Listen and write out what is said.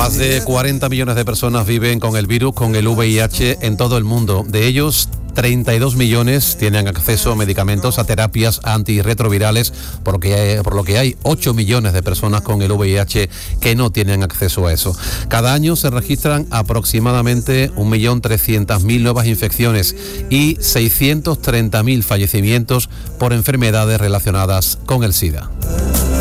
Más de 40 millones de personas viven con el virus, con el VIH en todo el mundo. De ellos, 32 millones tienen acceso a medicamentos, a terapias antirretrovirales, por lo que hay 8 millones de personas con el VIH que no tienen acceso a eso. Cada año se registran aproximadamente 1.300.000 nuevas infecciones y 630.000 fallecimientos por enfermedades relacionadas con el SIDA.